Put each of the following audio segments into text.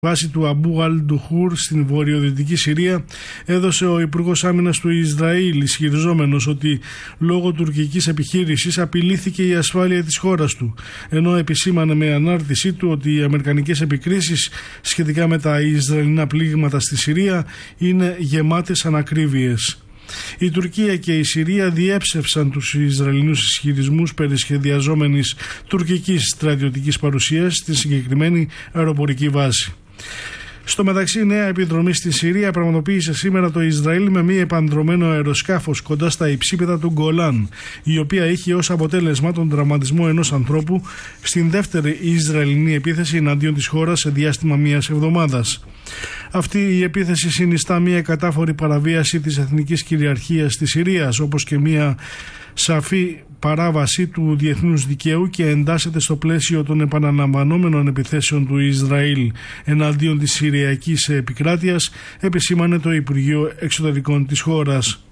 βάση του Αμπού Αλ-Ντουχούρ στην βορειοδυτική Συρία έδωσε ο Υπουργός Άμυνας του Ισραήλ, ισχυριζόμενος ότι λόγω τουρκικής επιχείρησης απειλήθηκε η ασφάλεια της χώρας του, ενώ επισήμανε με ανάρτησή του ότι οι αμερικανικές επικρίσεις σχετικά με τα Ισραηλινά πλήγματα στη Συρία είναι γεμάτες ανακρίβειες. Η Τουρκία και η Συρία διέψευσαν τους Ισραηλινούς ισχυρισμούς περί σχεδιαζόμενης τουρκικής στρατιωτικής παρουσίας στη συγκεκριμένη αεροπορική βάση. Στο μεταξύ, νέα επιδρομή στη Συρία πραγματοποίησε σήμερα το Ισραήλ με μη επανδρωμένο αεροσκάφος κοντά στα υψίπεδα του Γκολάν, η οποία είχε ως αποτέλεσμα τον τραυματισμό ενός ανθρώπου στην δεύτερη Ισραηλινή επίθεση εναντίον της χώρας σε διάστημα μιας εβδομάδας. Αυτή η επίθεση συνιστά μια κατάφορη παραβίαση της εθνικής κυριαρχίας της Συρίας, όπως και μια σαφή παράβαση του διεθνούς δικαίου, και εντάσσεται στο πλαίσιο των επαναλαμβανόμενων επιθέσεων του Ισραήλ εναντίον της Συριακής επικράτειας, επισήμανε το Υπουργείο Εξωτερικών της χώρας.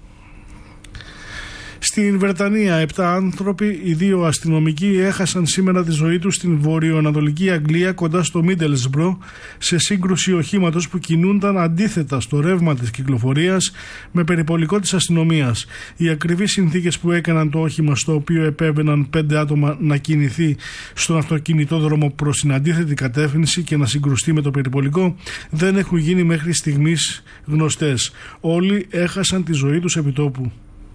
Στην Βρετανία, 7 άνθρωποι, οι 2 αστυνομικοί, έχασαν σήμερα τη ζωή τους στην βορειοανατολική Αγγλία κοντά στο Μίντελσμπρο σε σύγκρουση οχήματος που κινούνταν αντίθετα στο ρεύμα της κυκλοφορίας με περιπολικό της αστυνομίας. Οι ακριβείς συνθήκες που έκαναν το όχημα, στο οποίο επέβαιναν 5 άτομα, να κινηθεί στον αυτοκινητόδρομο προς την αντίθετη κατεύθυνση και να συγκρουστεί με το περιπολικό, δεν έχουν γίνει μέχρι στιγμής γνωστές. Όλοι έχασαν τη ζωή τους επί τόπου.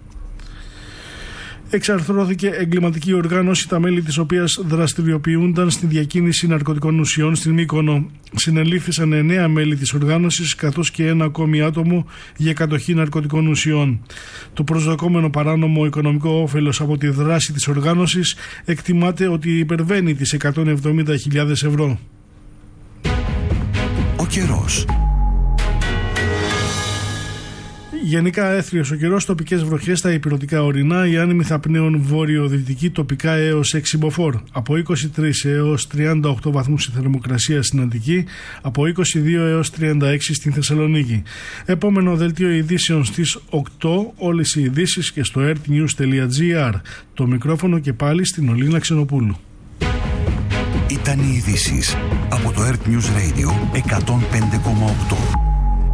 Εξαρθρώθηκε εγκληματική οργάνωση, τα μέλη της οποίας δραστηριοποιούνταν στη διακίνηση ναρκωτικών ουσιών στην Μύκονο. Συνελήφθησαν 9 μέλη της οργάνωσης, καθώς και 1 ακόμη άτομο για κατοχή ναρκωτικών ουσιών. Το προσδοκόμενο παράνομο οικονομικό όφελος από τη δράση της οργάνωσης εκτιμάται ότι υπερβαίνει τις 170.000 ευρώ. Ο καιρός. Γενικά έθριος ο καιρός, τοπικές βροχές στα ηπειρωτικά ορεινά, οι άνεμοι θα πνέουν βόρειο-δυτική, τοπικά έως 6 μποφόρ. Από 23 έως 38 βαθμούς η θερμοκρασία στην Αττική, από 22 έως 36 στην Θεσσαλονίκη. Επόμενο δελτίο ειδήσεων στις 8, όλες οι ειδήσεις και στο earthnews.gr. Το μικρόφωνο και πάλι στην Ολίνα Ξενοπούλου. Ήταν οι ειδήσεις από το Earth News Radio 105,8.